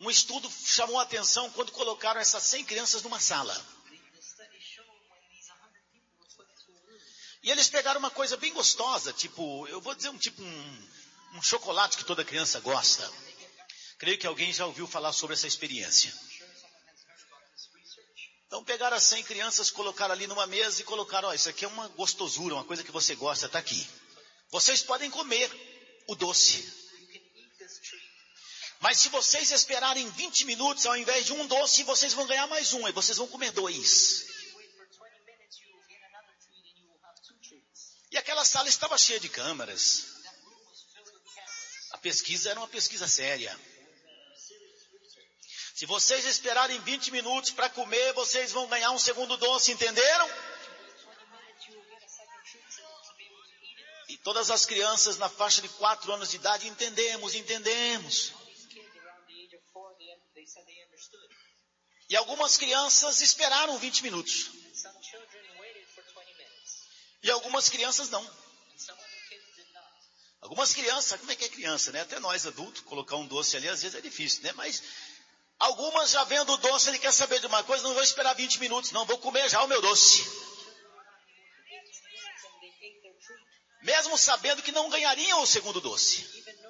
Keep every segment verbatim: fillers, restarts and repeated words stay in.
Um estudo chamou a atenção quando colocaram essas cem crianças numa sala. E eles pegaram uma coisa bem gostosa, tipo, eu vou dizer um tipo um, um chocolate que toda criança gosta. Creio que alguém já ouviu falar sobre essa experiência. Então pegaram as cem crianças, colocaram ali numa mesa e colocaram, ó, isso aqui é uma gostosura, uma coisa que você gosta, está aqui. Vocês podem comer o doce. Mas se vocês esperarem vinte minutos, ao invés de um doce, vocês vão ganhar mais um, e vocês vão comer dois. E aquela sala estava cheia de câmeras. A pesquisa era uma pesquisa séria. Se vocês esperarem vinte minutos para comer, vocês vão ganhar um segundo doce, entenderam? E todas as crianças na faixa de quatro anos de idade, entendemos, entendemos. E algumas crianças esperaram vinte minutos. E algumas crianças não. Algumas crianças, sabe como é que é criança, né? Até nós adultos, colocar um doce ali às vezes é difícil, né? Mas algumas já vendo o doce, ele quer saber de uma coisa, não vou esperar vinte minutos, não, vou comer já o meu doce. Mesmo sabendo que não ganhariam o segundo doce.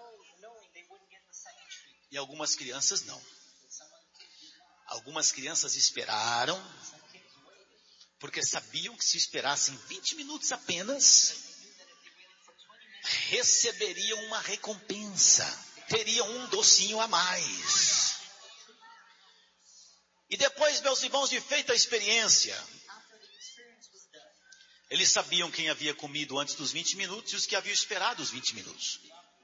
E algumas crianças não. Algumas crianças esperaram, porque sabiam que se esperassem vinte minutos apenas, receberiam uma recompensa, teriam um docinho a mais. E depois, meus irmãos, de feita a experiência, eles sabiam quem havia comido antes dos vinte minutos e os que haviam esperado os vinte minutos.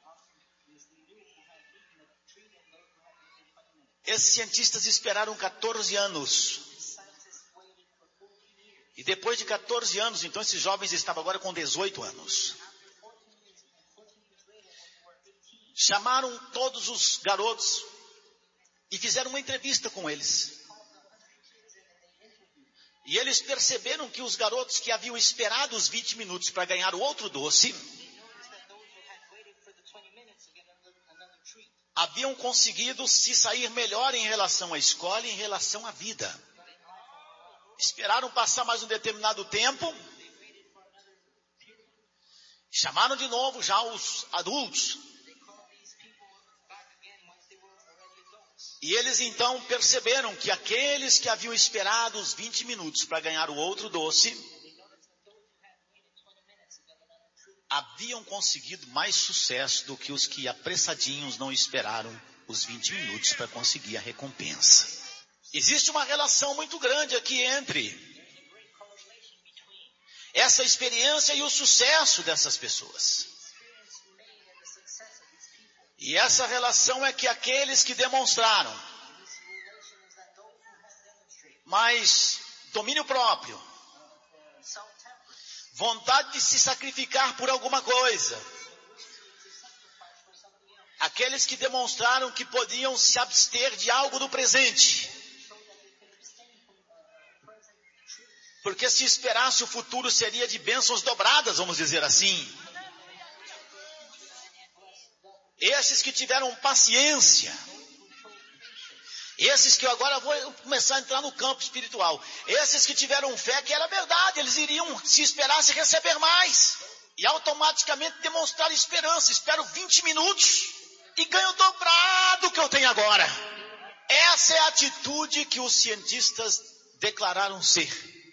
Esses cientistas esperaram quatorze anos. E depois de quatorze anos, então esses jovens estavam agora com dezoito anos. Chamaram todos os garotos e fizeram uma entrevista com eles. E eles perceberam que os garotos que haviam esperado os vinte minutos para ganhar o outro doce, haviam conseguido se sair melhor em relação à escola e em relação à vida. Esperaram passar mais um determinado tempo. Chamaram de novo já os adultos. E eles então perceberam que aqueles que haviam esperado os vinte minutos para ganhar o outro doce, haviam conseguido mais sucesso do que os que apressadinhos não esperaram os vinte minutos para conseguir a recompensa. Existe uma relação muito grande aqui entre essa experiência e o sucesso dessas pessoas. E essa relação é que aqueles que demonstraram mais domínio próprio, vontade de se sacrificar por alguma coisa, aqueles que demonstraram que podiam se abster de algo do presente, porque se esperasse o futuro seria de bênçãos dobradas, vamos dizer assim. Esses que tiveram paciência, esses que agora vou começar a entrar no campo espiritual, esses que tiveram fé que era verdade, eles iriam, se esperasse, receber mais, e automaticamente demonstrar esperança. Espero vinte minutos e ganho dobrado o que eu tenho agora. Essa é a atitude que os cientistas declararam ser.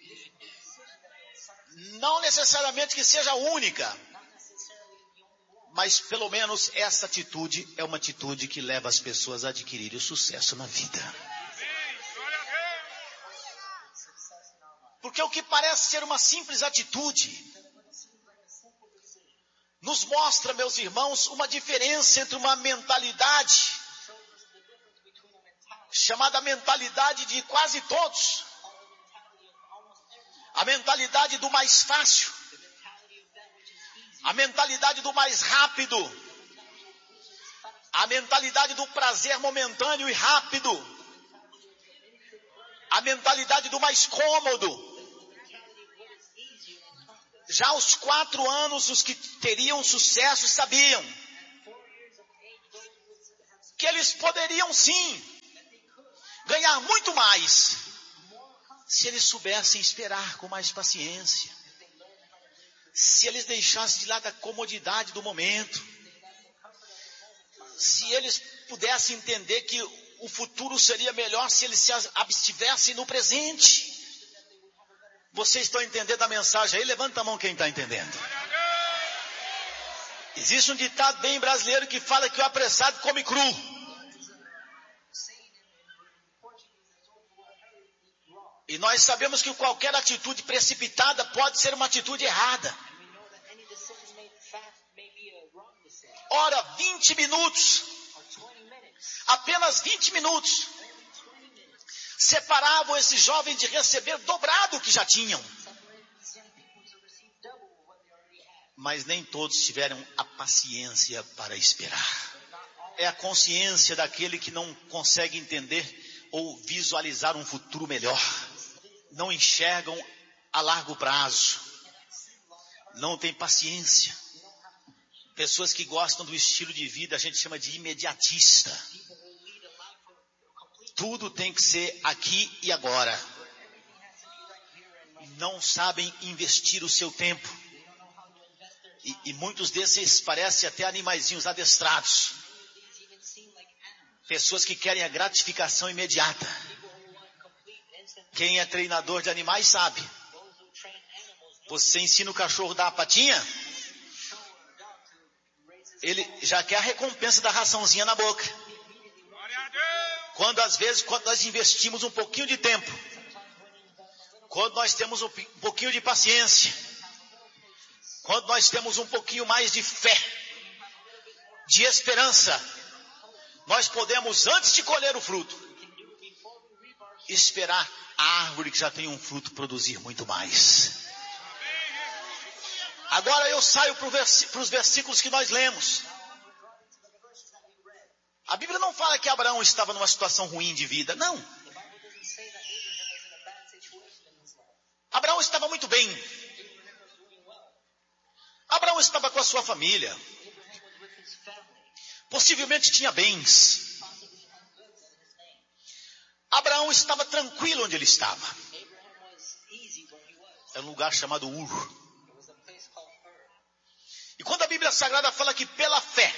Não necessariamente que seja única, mas pelo menos essa atitude é uma atitude que leva as pessoas a adquirirem o sucesso na vida. Porque o que parece ser uma simples atitude nos mostra, meus irmãos, uma diferença entre uma mentalidade chamada mentalidade de quase todos, a mentalidade do mais fácil, a mentalidade do mais rápido, a mentalidade do prazer momentâneo e rápido, a mentalidade do mais cômodo. Já aos quatro anos, os que teriam sucesso sabiam que eles poderiam sim ganhar muito mais se eles soubessem esperar com mais paciência. Se eles deixassem de lado a comodidade do momento. Se eles pudessem entender que o futuro seria melhor se eles se abstivessem no presente. Vocês estão entendendo a mensagem aí? Levanta a mão quem está entendendo. Existe um ditado bem brasileiro que fala que o apressado come cru. E nós sabemos que qualquer atitude precipitada pode ser uma atitude errada. Ora, vinte minutos, apenas vinte minutos, separavam esse jovem de receber dobrado o que já tinham. Mas nem todos tiveram a paciência para esperar. É a consciência daquele que não consegue entender ou visualizar um futuro melhor. Não enxergam a largo prazo. Não tem paciência. Pessoas que gostam do estilo de vida, a gente chama de imediatista. Tudo tem que ser aqui e agora. Não sabem investir o seu tempo. E, e muitos desses parecem até animaizinhos adestrados. Pessoas que querem a gratificação imediata. Quem é treinador de animais sabe. Você ensina o cachorro a dar a patinha, ele já quer a recompensa da raçãozinha na boca. Quando às vezes, quando nós investimos um pouquinho de tempo, quando nós temos um pouquinho de paciência, quando nós temos um pouquinho mais de fé, de esperança, nós podemos, antes de colher o fruto, esperar a árvore que já tem um fruto produzir muito mais. Agora eu saio para os versículos que nós lemos. A Bíblia não fala que Abraão estava numa situação ruim de vida, não. Abraão estava muito bem. Abraão estava com a sua família. Possivelmente tinha bens. Abraão estava tranquilo onde ele estava. É um lugar chamado Ur. E quando a Bíblia Sagrada fala que pela fé,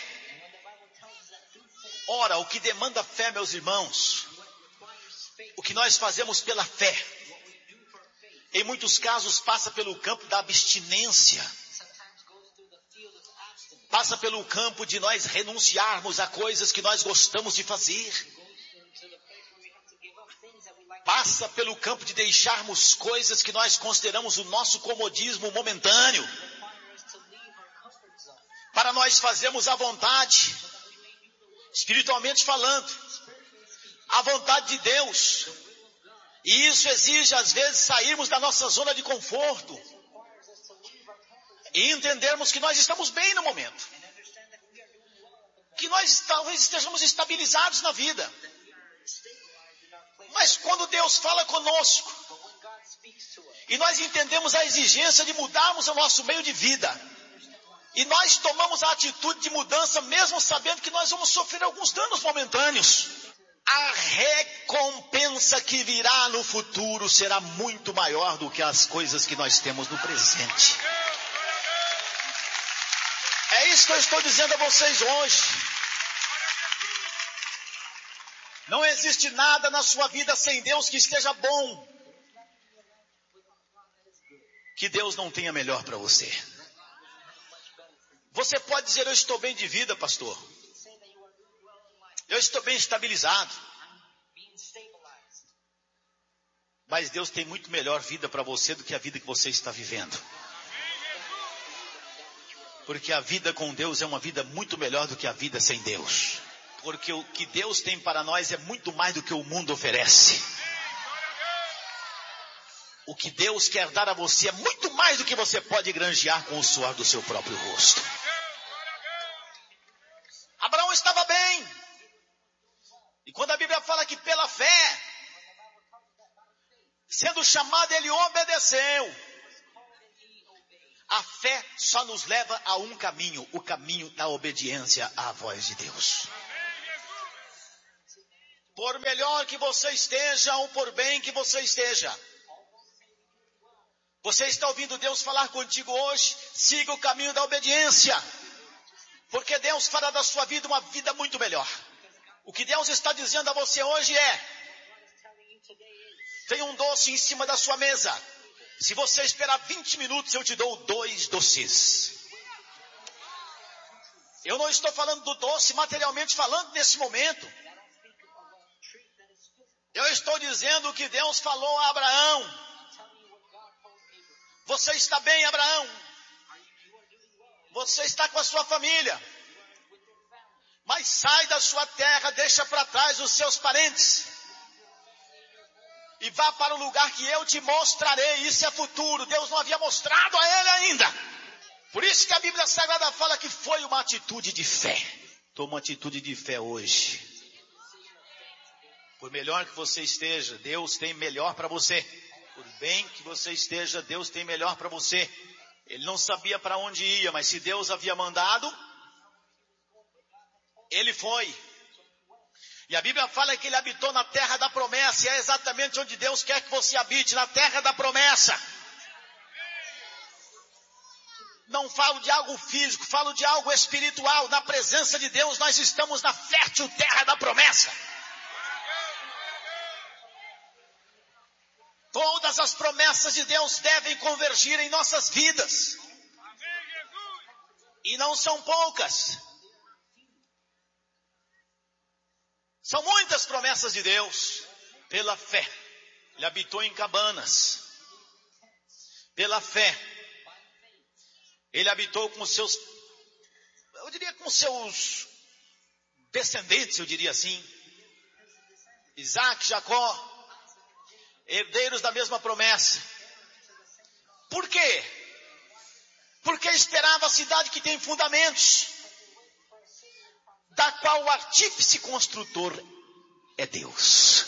ora, o que demanda fé, meus irmãos, o que nós fazemos pela fé, em muitos casos passa pelo campo da abstinência, passa pelo campo de nós renunciarmos a coisas que nós gostamos de fazer, passa pelo campo de deixarmos coisas que nós consideramos o nosso comodismo momentâneo, para nós fazermos a vontade, espiritualmente falando, a vontade de Deus. E isso exige, às vezes, sairmos da nossa zona de conforto e entendermos que nós estamos bem no momento, que nós talvez estejamos estabilizados na vida. Mas quando Deus fala conosco e nós entendemos a exigência de mudarmos o nosso meio de vida, e nós tomamos a atitude de mudança, mesmo sabendo que nós vamos sofrer alguns danos momentâneos, a recompensa que virá no futuro será muito maior do que as coisas que nós temos no presente. É isso que eu estou dizendo a vocês hoje. Não existe nada na sua vida sem Deus que esteja bom, que Deus não tenha melhor para você. Você pode dizer, eu estou bem de vida, pastor. Eu estou bem estabilizado. Mas Deus tem muito melhor vida para você do que a vida que você está vivendo. Porque a vida com Deus é uma vida muito melhor do que a vida sem Deus. Porque o que Deus tem para nós é muito mais do que o mundo oferece. O que Deus quer dar a você é muito mais do que você pode granjear com o suor do seu próprio rosto. Abraão estava bem. E quando a Bíblia fala que pela fé, sendo chamado, ele obedeceu. A fé só nos leva a um caminho, o caminho da obediência à voz de Deus. Por melhor que você esteja ou por bem que você esteja. Você está ouvindo Deus falar contigo hoje? Siga o caminho da obediência. Porque Deus fará da sua vida uma vida muito melhor. O que Deus está dizendo a você hoje é: tem um doce em cima da sua mesa. Se você esperar vinte minutos, eu te dou dois doces. Eu não estou falando do doce materialmente falando nesse momento. Eu estou dizendo o que Deus falou a Abraão. Você está bem, Abraão? Você está com a sua família. Mas sai da sua terra, deixa para trás os seus parentes. E vá para o lugar que eu te mostrarei. Isso é futuro. Deus não havia mostrado a ele ainda. Por isso que a Bíblia Sagrada fala que foi uma atitude de fé. Toma uma atitude de fé hoje. Por melhor que você esteja, Deus tem melhor para você. Por bem que você esteja, Deus tem melhor para você. Ele não sabia para onde ia, mas se Deus havia mandado, ele foi. E a Bíblia fala que ele habitou na terra da promessa, e é exatamente onde Deus quer que você habite, na terra da promessa. Não falo de algo físico, falo de algo espiritual. Na presença de Deus nós estamos na fértil terra da promessa. Todas as promessas de Deus devem convergir em nossas vidas. E não são poucas. São muitas promessas de Deus. Pela fé. Ele habitou em cabanas. Pela fé. Ele habitou com os seus, eu diria com os seus descendentes, eu diria assim. Isaac, Jacó, herdeiros da mesma promessa. Por quê? Porque esperava a cidade que tem fundamentos, da qual o artífice construtor é Deus.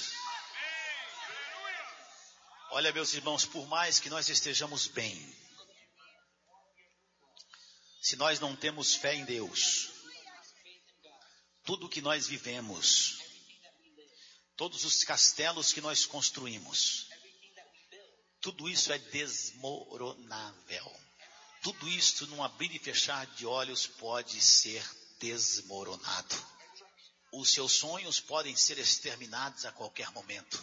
Olha, meus irmãos, por mais que nós estejamos bem, se nós não temos fé em Deus, tudo que nós vivemos, todos os castelos que nós construímos, tudo isso é desmoronável. Tudo isso, num abrir e fechar de olhos, pode ser desmoronado. Os seus sonhos podem ser exterminados a qualquer momento.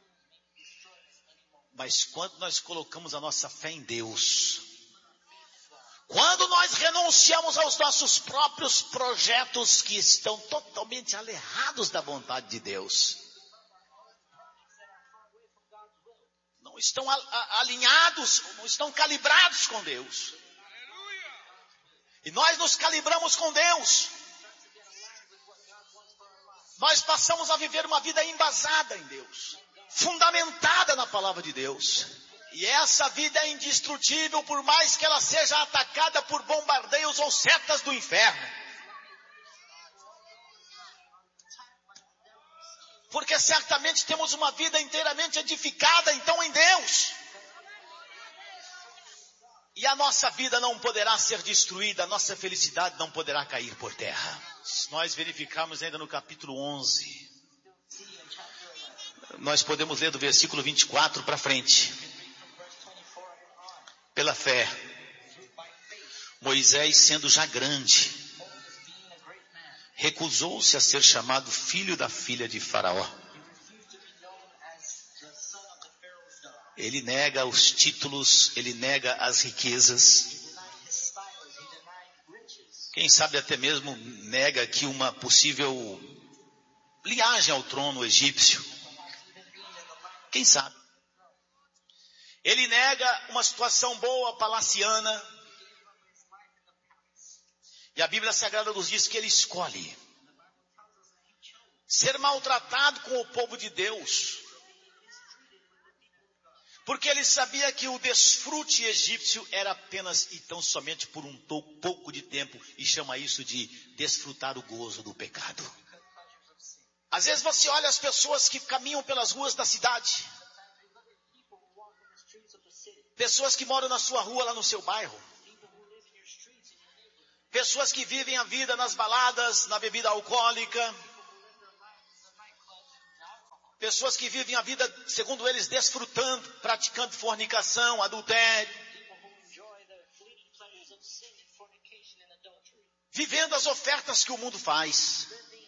Mas quando nós colocamos a nossa fé em Deus, quando nós renunciamos aos nossos próprios projetos que estão totalmente alejados da vontade de Deus, não estão alinhados, não estão calibrados com Deus, e nós nos calibramos com Deus, nós passamos a viver uma vida embasada em Deus, fundamentada na palavra de Deus. E essa vida é indestrutível, por mais que ela seja atacada por bombardeios ou setas do inferno. Porque certamente temos uma vida inteiramente edificada, então, em Deus. E a nossa vida não poderá ser destruída, a nossa felicidade não poderá cair por terra. Se nós verificarmos ainda no capítulo onze, nós podemos ler do versículo vinte e quatro para frente. Pela fé, Moisés, sendo já grande, recusou-se a ser chamado filho da filha de Faraó. Ele nega os títulos, ele nega as riquezas. Quem sabe até mesmo nega aqui uma possível linhagem ao trono egípcio. Quem sabe? Ele nega uma situação boa, palaciana. E a Bíblia Sagrada nos diz que ele escolhe ser maltratado com o povo de Deus, porque ele sabia que o desfrute egípcio era apenas e tão somente por um pouco de tempo, e chama isso de desfrutar o gozo do pecado. Às vezes você olha as pessoas que caminham pelas ruas da cidade, pessoas que moram na sua rua, lá no seu bairro, pessoas que vivem a vida nas baladas, na bebida alcoólica, Pessoas que vivem a vida, segundo eles, desfrutando, praticando fornicação, adultério. Vivendo as ofertas que o mundo faz.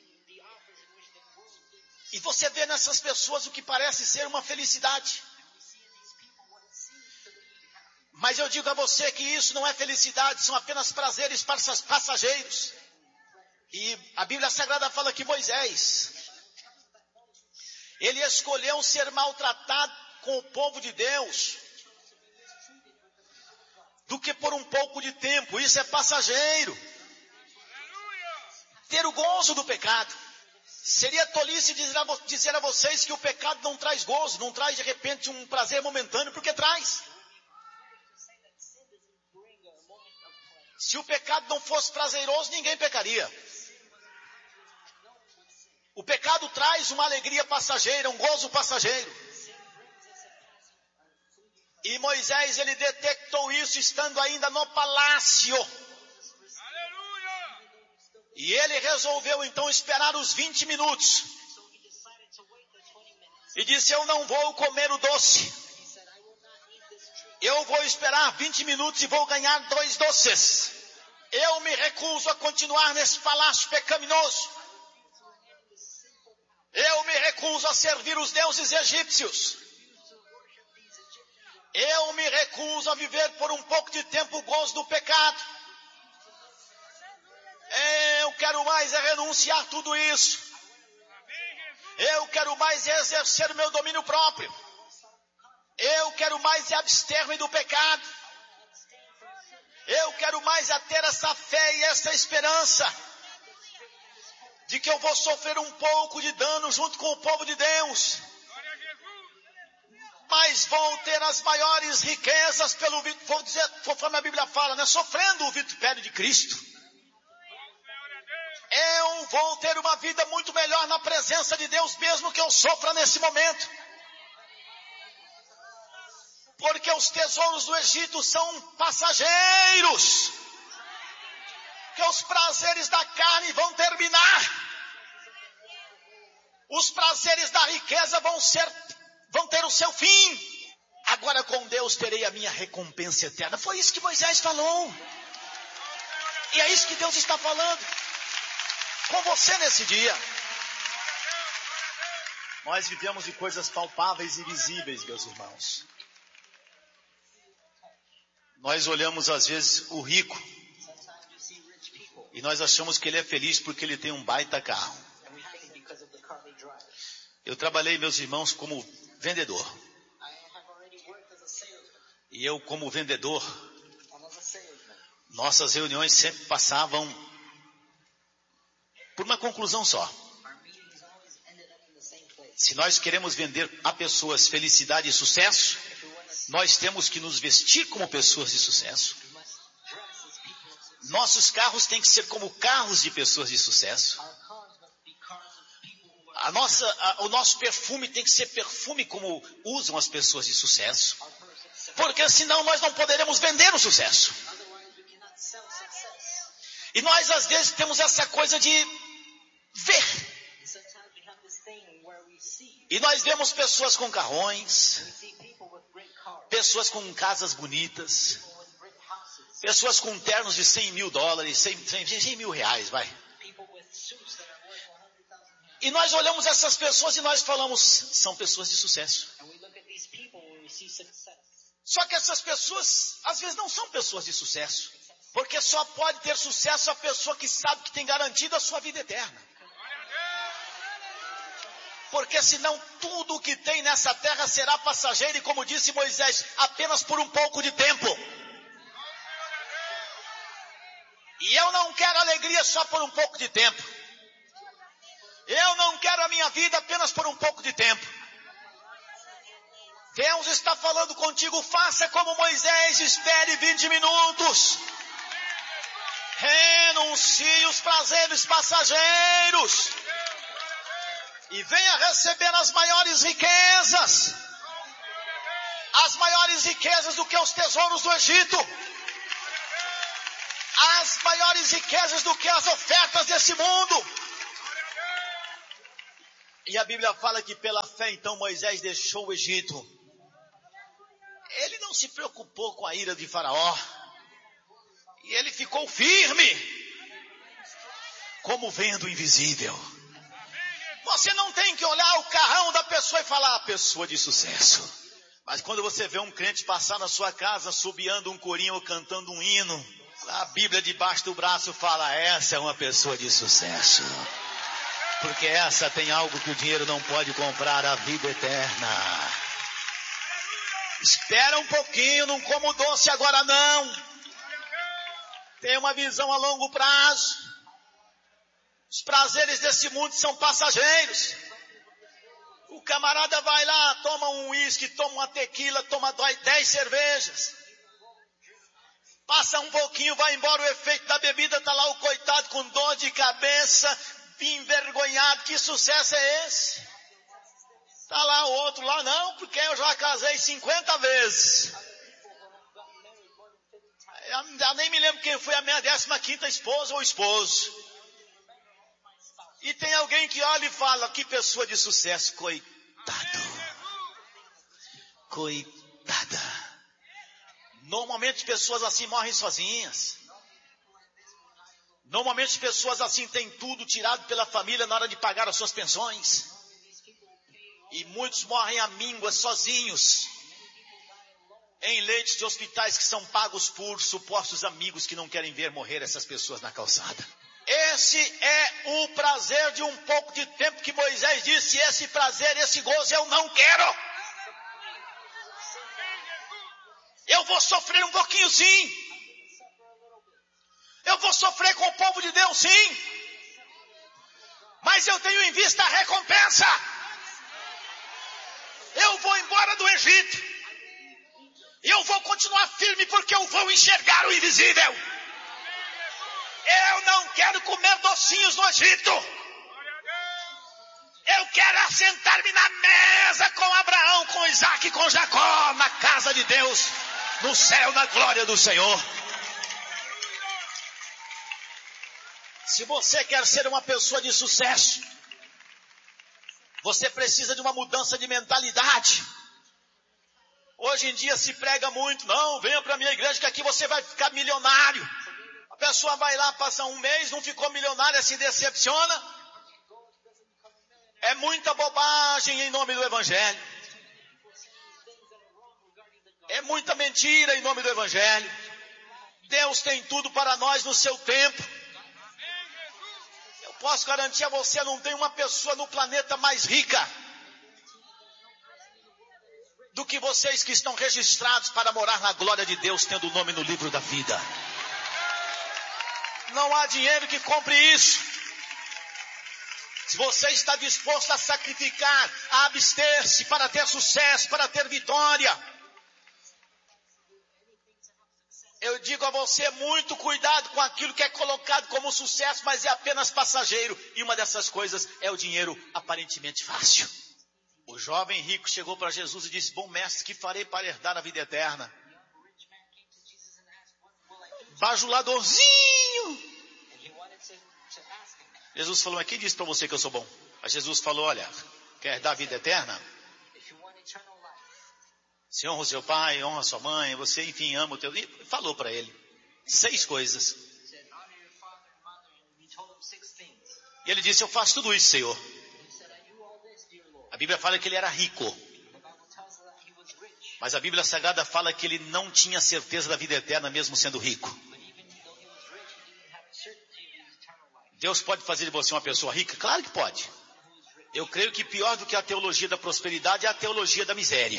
E você vê nessas pessoas o que parece ser uma felicidade. Mas eu digo a você que isso não é felicidade, são apenas prazeres passageiros. E a Bíblia Sagrada fala que Moisés, ele escolheu ser maltratado com o povo de Deus do que por um pouco de tempo. Isso é passageiro. Ter o gozo do pecado. Seria tolice dizer a, dizer a vocês que o pecado não traz gozo, não traz de repente um prazer momentâneo, porque traz. Se o pecado não fosse prazeroso, ninguém pecaria. O pecado traz uma alegria passageira, um gozo passageiro. E Moisés, ele detectou isso estando ainda no palácio. E ele resolveu então esperar os vinte minutos. E disse, eu não vou comer o doce. Eu vou esperar vinte minutos e vou ganhar dois doces. Eu me recuso a continuar nesse palácio pecaminoso. Eu me recuso a servir os deuses egípcios. Eu me recuso a viver por um pouco de tempo o gozo do pecado. Eu quero mais é renunciar tudo isso. Eu quero mais é exercer o meu domínio próprio. Eu quero mais é abster-me do pecado. Eu quero mais é ter essa fé e essa esperança de que eu vou sofrer um pouco de dano junto com o povo de Deus. Mas vou ter as maiores riquezas pelo, vou dizer, conforme a Bíblia fala, né? Sofrendo o vitupério de Cristo. Eu vou ter uma vida muito melhor na presença de Deus, mesmo que eu sofra nesse momento. Porque os tesouros do Egito são passageiros. Que os prazeres da carne vão terminar. Os prazeres da riqueza vão ser, vão ter o seu fim. Agora com Deus terei a minha recompensa eterna. Foi isso que Moisés falou. E é isso que Deus está falando com você nesse dia. Nós vivemos de coisas palpáveis e visíveis, meus irmãos. Nós olhamos às vezes o rico e nós achamos que ele é feliz porque ele tem um baita carro. Eu trabalhei, meus irmãos, como vendedor. E eu, como vendedor, nossas reuniões sempre passavam por uma conclusão só. Se nós queremos vender a pessoas felicidade e sucesso, nós temos que nos vestir como pessoas de sucesso. Nossos carros têm que ser como carros de pessoas de sucesso. A nossa, a, o nosso perfume tem que ser perfume como usam as pessoas de sucesso. Porque senão nós não poderemos vender o sucesso. E nós às vezes temos essa coisa de ver. E nós vemos pessoas com carrões, pessoas com casas bonitas, pessoas com ternos de cem mil dólares, cem mil reais, vai. E nós olhamos essas pessoas e nós falamos, são pessoas de sucesso. Só que essas pessoas, às vezes, não são pessoas de sucesso. Porque só pode ter sucesso a pessoa que sabe que tem garantido a sua vida eterna. Porque senão tudo o que tem nessa terra será passageiro e, como disse Moisés, apenas por um pouco de tempo. E eu não quero alegria só por um pouco de tempo. Eu não quero a minha vida apenas por um pouco de tempo. Deus está falando contigo, faça como Moisés, espere vinte minutos. Renuncie os prazeres passageiros. E venha receber as maiores riquezas. As maiores riquezas do que os tesouros do Egito. As maiores riquezas do que as ofertas desse mundo. E a Bíblia fala que pela fé então Moisés deixou o Egito. Ele não se preocupou com a ira de Faraó. E ele ficou firme, como vendo o invisível. Você não tem que olhar o carrão da pessoa e falar, pessoa de sucesso. Mas quando você vê um crente passar na sua casa, subiando um corinho ou cantando um hino, a Bíblia debaixo do braço fala, essa é uma pessoa de sucesso. Porque essa tem algo que o dinheiro não pode comprar, a vida eterna. Espera um pouquinho, não como doce agora não. Tem uma visão a longo prazo. Os prazeres desse mundo são passageiros. O camarada vai lá, toma um uísque, toma uma tequila, toma dez cervejas. Passa um pouquinho, vai embora o efeito da bebida, tá lá o coitado com dor de cabeça, envergonhado. Que sucesso é esse? Tá lá o outro lá, não, porque eu já casei cinquenta vezes. Eu já nem me lembro quem foi a minha décima quinta esposa ou esposo. E tem alguém que olha e fala, que pessoa de sucesso, coitado. Coitada. Normalmente pessoas assim morrem sozinhas. Normalmente pessoas assim têm tudo tirado pela família na hora de pagar as suas pensões. E muitos morrem à míngua sozinhos. Em leitos de hospitais que são pagos por supostos amigos que não querem ver morrer essas pessoas na calçada. Esse é o prazer de um pouco de tempo que Moisés disse, esse prazer, esse gozo eu não quero. Eu vou sofrer um pouquinho sim. Eu vou sofrer com o povo de Deus sim. Mas eu tenho em vista a recompensa. Eu vou embora do Egito. E eu vou continuar firme porque eu vou enxergar o invisível. Eu não quero comer docinhos no Egito. Eu quero assentar-me na mesa com Abraão, com Isaac e com Jacó, na casa de Deus, no céu, na glória do Senhor. Se você quer ser uma pessoa de sucesso, você precisa de uma mudança de mentalidade. Hoje em dia se prega muito, não, venha para a minha igreja que aqui você vai ficar milionário. A pessoa vai lá, passa um mês, não ficou milionária, se decepciona. É muita bobagem em nome do Evangelho. É muita mentira em nome do Evangelho. Deus tem tudo para nós no seu tempo. Eu posso garantir a você, não tem uma pessoa no planeta mais rica do que vocês que estão registrados para morar na glória de Deus, tendo o nome no livro da vida. Não há dinheiro que compre isso. Se você está disposto a sacrificar, a abster-se para ter sucesso, para ter vitória, eu digo a você, muito cuidado com aquilo que é colocado como sucesso, mas é apenas passageiro. E uma dessas coisas é o dinheiro aparentemente fácil. O jovem rico chegou para Jesus e disse, bom mestre, que farei para herdar a vida eterna? Bajuladorzinho. Jesus falou, mas quem disse para você que eu sou bom? Aí Jesus falou, olha, quer dar a vida eterna? Se honra o seu pai, honra a sua mãe, você, enfim, ama o teu... E falou para ele seis coisas. E ele disse, eu faço tudo isso, Senhor. A Bíblia fala que ele era rico. Mas a Bíblia Sagrada fala que ele não tinha certeza da vida eterna, mesmo sendo rico. Deus pode fazer de você uma pessoa rica? Claro que pode. Eu creio que pior do que a teologia da prosperidade é a teologia da miséria.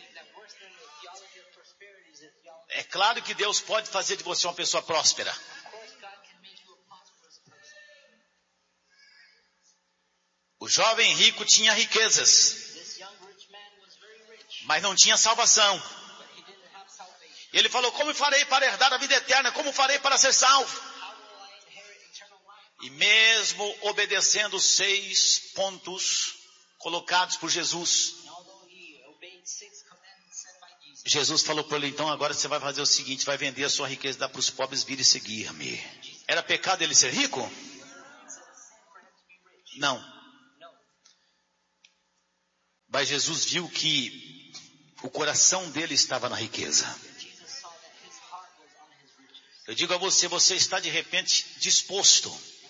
É claro que Deus pode fazer de você uma pessoa próspera. O jovem rico tinha riquezas, mas não tinha salvação. E ele falou, como farei para herdar a vida eterna? Como farei para ser salvo? E mesmo obedecendo os seis pontos colocados por Jesus, Jesus falou para ele, então agora você vai fazer o seguinte, vai vender a sua riqueza, dar para os pobres, vir e seguir-me. Era pecado ele ser rico? Não. Mas Jesus viu que o coração dele estava na riqueza. Eu digo a você, você está de repente disposto,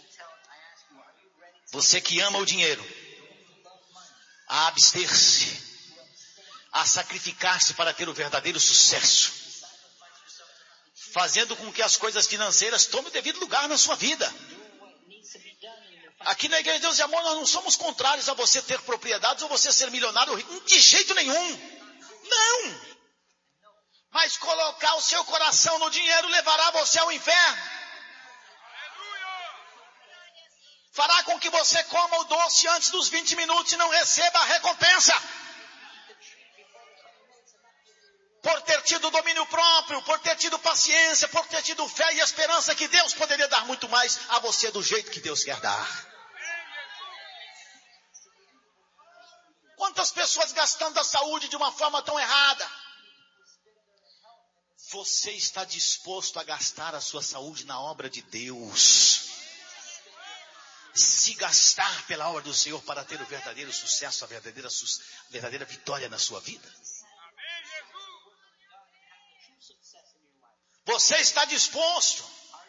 você que ama o dinheiro, a abster-se, a sacrificar-se para ter o verdadeiro sucesso, fazendo com que as coisas financeiras tomem o devido lugar na sua vida. Aqui na Igreja de Deus e Amor, nós não somos contrários a você ter propriedades ou você ser milionário ou rico, de jeito nenhum. Não! Mas colocar o seu coração no dinheiro levará você ao inferno. Fará com que você coma o doce antes dos vinte minutos e não receba a recompensa. Por ter tido domínio próprio, por ter tido paciência, por ter tido fé e esperança que Deus poderia dar muito mais a você do jeito que Deus quer dar. Quantas pessoas gastando a saúde de uma forma tão errada? Você está disposto a gastar a sua saúde na obra de Deus? Se gastar pela obra do Senhor para ter o verdadeiro sucesso, a verdadeira, a verdadeira vitória na sua vida? Você está disposto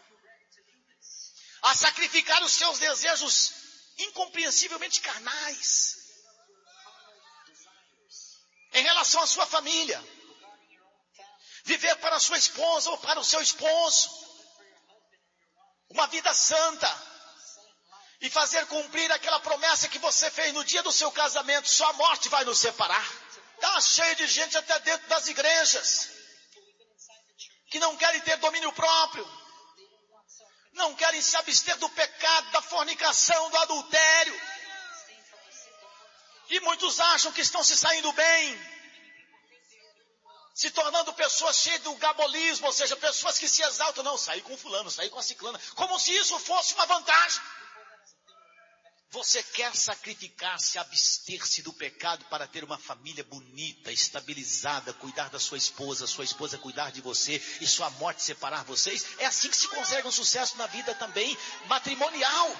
a sacrificar os seus desejos incompreensivelmente carnais em relação à sua família? Viver para a sua esposa ou para o seu esposo uma vida santa e fazer cumprir aquela promessa que você fez no dia do seu casamento: só a morte vai nos separar. Está cheio de gente até dentro das igrejas que não querem ter domínio próprio, não querem se abster do pecado, da fornicação, do adultério, e muitos acham que estão se saindo bem, se tornando pessoas cheias do gabolismo, ou seja, pessoas que se exaltam. Não, sair com fulano, sair com a ciclana, como se isso fosse uma vantagem. Você quer sacrificar-se, abster-se do pecado para ter uma família bonita, estabilizada, cuidar da sua esposa, sua esposa cuidar de você e sua morte separar vocês? É assim que se consegue um sucesso na vida também matrimonial.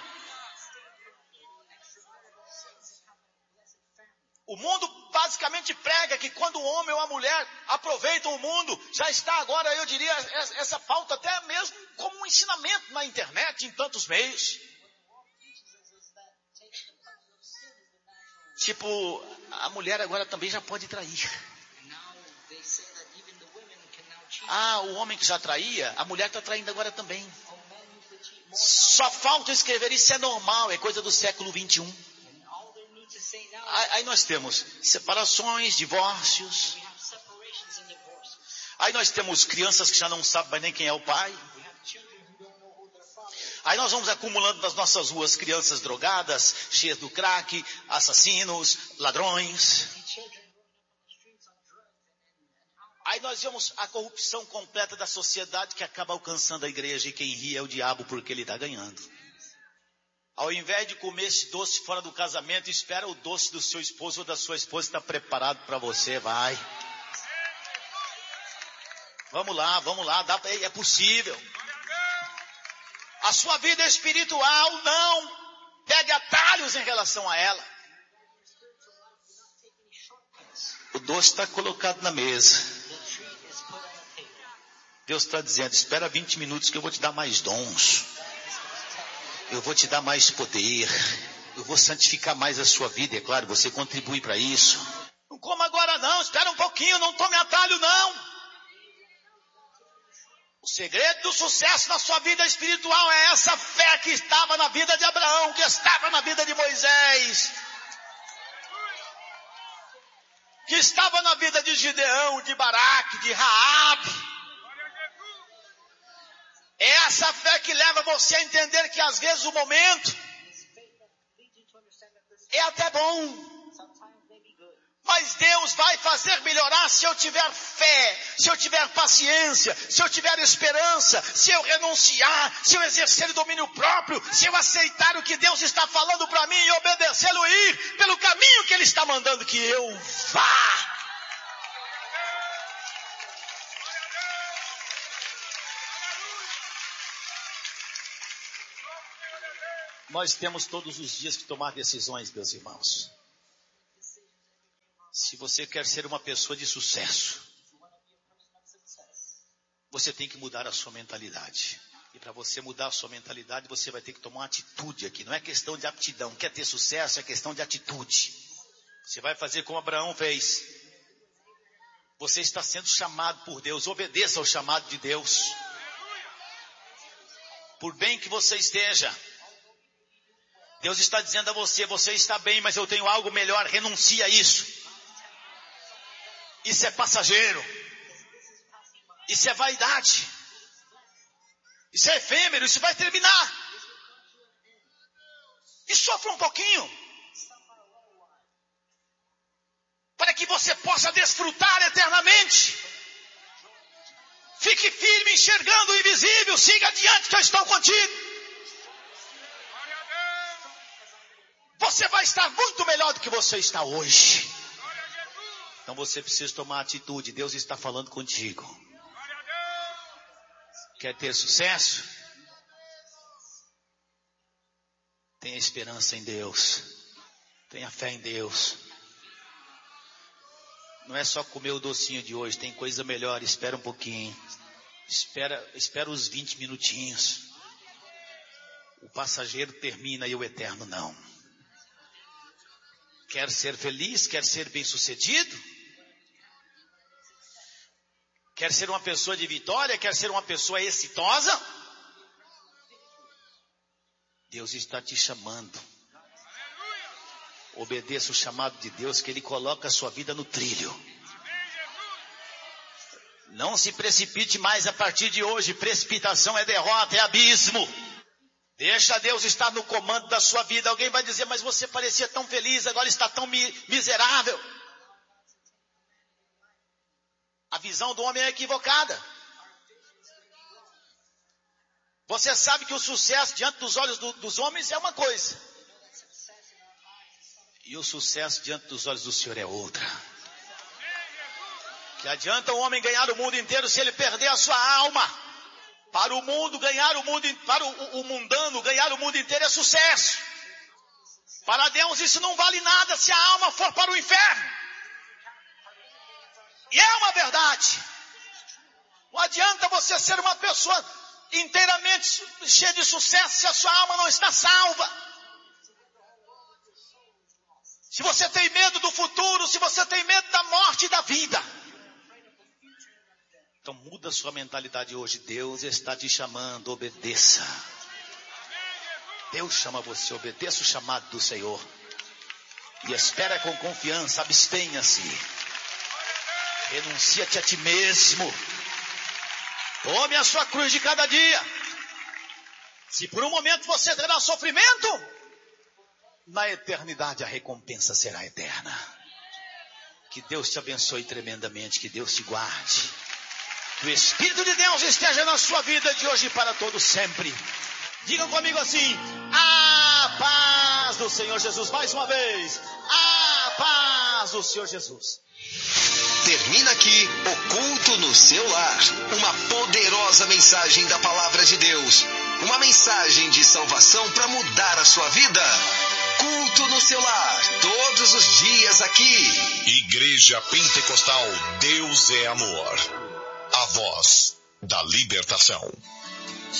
O mundo basicamente prega que quando o homem ou a mulher aproveitam o mundo, já está agora, eu diria, essa pauta até mesmo como um ensinamento na internet, em tantos meios. Tipo, a mulher agora também já pode trair. Ah, o homem que já traía, a mulher está traindo agora também. Só falta escrever, isso é normal, é coisa do século vinte e um. Aí nós temos separações, divórcios. Aí nós temos crianças que já não sabem nem quem é o pai. Aí nós vamos acumulando nas nossas ruas crianças drogadas, cheias do crack, assassinos, ladrões. Aí nós vemos a corrupção completa da sociedade que acaba alcançando a igreja, e quem ri é o diabo porque ele está ganhando. Ao invés de comer esse doce fora do casamento, espera o doce do seu esposo ou da sua esposa estar preparado para você, vai. Vamos lá, vamos lá, dá, é possível. A sua vida espiritual não pegue atalhos em relação a ela. O doce está colocado na mesa. Deus está dizendo: espera vinte minutos que eu vou te dar mais dons. Eu vou te dar mais poder. Eu vou santificar mais a sua vida. É claro, você contribui para isso. Não coma agora não, espera um pouquinho, não tome atalho não. O segredo do sucesso na sua vida espiritual é essa fé que estava na vida de Abraão, que estava na vida de Moisés, que estava na vida de Gideão, de Baraque, de Raabe. É essa fé que leva você a entender que às vezes o momento é até bom, mas Deus vai fazer melhorar se eu tiver fé, se eu tiver paciência, se eu tiver esperança, se eu renunciar, se eu exercer o domínio próprio, se eu aceitar o que Deus está falando para mim e obedecê-lo e ir pelo caminho que Ele está mandando que eu vá. Nós temos todos os dias que tomar decisões, meus irmãos. Se você quer ser uma pessoa de sucesso, você tem que mudar a sua mentalidade. E para você mudar a sua mentalidade, você vai ter que tomar uma atitude aqui. Não é questão de aptidão. Quer ter sucesso, é questão de atitude. Você vai fazer como Abraão fez. Você está sendo chamado por Deus. Obedeça ao chamado de Deus. Por bem que você esteja. Deus está dizendo a você, você está bem, mas eu tenho algo melhor. Renuncie a isso. Isso é passageiro. Isso é vaidade. Isso é efêmero, isso vai terminar. E sofra um pouquinho. Para que você possa desfrutar eternamente. Fique firme enxergando o invisível. Siga adiante que eu estou contigo. Você vai estar muito melhor do que você está hoje. Então você precisa tomar atitude. Deus está falando contigo. Quer ter sucesso? Tenha esperança em Deus. Tenha fé em Deus. Não é só comer o docinho de hoje. Tem coisa melhor. Espera um pouquinho. Espera, espera os vinte minutinhos. O passageiro termina e o eterno não. Quer ser feliz? Quer ser bem-sucedido? Quer ser uma pessoa de vitória? Quer ser uma pessoa exitosa? Deus está te chamando. Obedeça o chamado de Deus, que Ele coloca a sua vida no trilho. Não se precipite mais a partir de hoje. Precipitação é derrota, é abismo. Deixa Deus estar no comando da sua vida. Alguém vai dizer, mas você parecia tão feliz, agora está tão mi- miserável. A visão do homem é equivocada. Você sabe que o sucesso diante dos olhos do, dos homens é uma coisa. E o sucesso diante dos olhos do Senhor é outra. Que adianta o homem ganhar o mundo inteiro se ele perder a sua alma? Para o mundo ganhar o mundo, para o, o mundano ganhar o mundo inteiro é sucesso. Para Deus isso não vale nada se a alma for para o inferno. E é uma verdade. Não adianta você ser uma pessoa inteiramente cheia de sucesso se a sua alma não está salva. Se você tem medo do futuro, se você tem medo da morte e da vida. Então muda a sua mentalidade hoje. Deus está te chamando, obedeça. Deus chama você, obedeça o chamado do Senhor. E espera com confiança, abstenha-se. Renuncia-te a ti mesmo. Tome a sua cruz de cada dia. Se por um momento você terá sofrimento, na eternidade a recompensa será eterna. Que Deus te abençoe tremendamente, que Deus te guarde. Que o Espírito de Deus esteja na sua vida de hoje e para todo sempre. Digam comigo assim: a paz do Senhor Jesus. Mais uma vez, a paz do Senhor Jesus. Termina aqui o Culto no Seu Lar. Uma poderosa mensagem da Palavra de Deus. Uma mensagem de salvação para mudar a sua vida. Culto no Seu Lar, todos os dias aqui. Igreja Pentecostal, Deus é Amor. A voz da libertação.